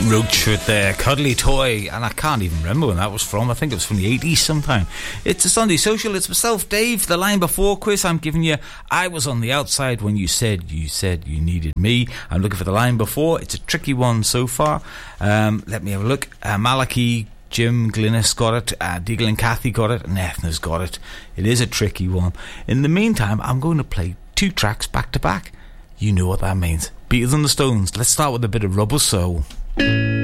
Roach with their Cuddly Toy, and I can't even remember when that was from. I think it was from the 80s sometime. It's a Sunday Social. It's myself, Dave. The line before quiz I'm giving you, I was on the outside when you said you needed me. I'm looking for the line before. It's a tricky one so far. Let me have a look. Malachi, Jim, Glynis got it, Deagle and Kathy got it, and Ethna's got it. It is a tricky one. In the meantime, I'm going to play 2 tracks back to back. You know what that means. Beatles and the Stones. Let's start with a bit of Rubber Soul.